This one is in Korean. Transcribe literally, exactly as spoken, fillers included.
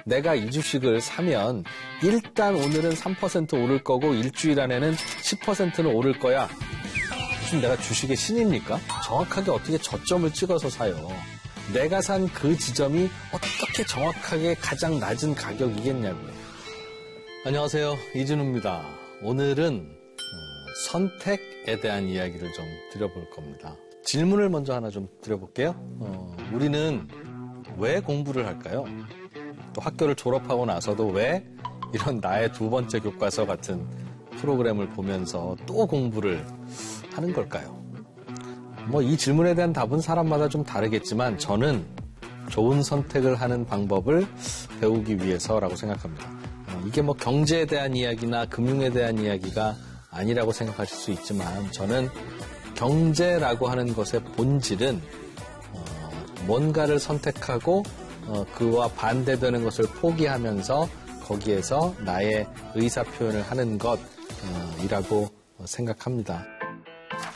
내가 이 주식을 사면 일단 오늘은 삼 퍼센트 오를 거고 일주일 안에는 십 퍼센트는 오를 거야. 지금 내가 주식의 신입니까? 정확하게 어떻게 저점을 찍어서 사요. 내가 산 그 지점이 어떻게 정확하게 가장 낮은 가격이겠냐고요. 안녕하세요. 이진우입니다. 오늘은 어, 선택에 대한 이야기를 좀 드려볼 겁니다. 질문을 먼저 하나 좀 드려볼게요. 어, 우리는 왜 공부를 할까요? 또 학교를 졸업하고 나서도 왜 이런 나의 두 번째 교과서 같은 프로그램을 보면서 또 공부를 하는 걸까요? 뭐 이 질문에 대한 답은 사람마다 좀 다르겠지만 저는 좋은 선택을 하는 방법을 배우기 위해서라고 생각합니다. 어, 이게 뭐 경제에 대한 이야기나 금융에 대한 이야기가 아니라고 생각하실 수 있지만 저는 경제라고 하는 것의 본질은 어, 뭔가를 선택하고 어, 그와 반대되는 것을 포기하면서 거기에서 나의 의사 표현을 하는 것이라고 생각합니다.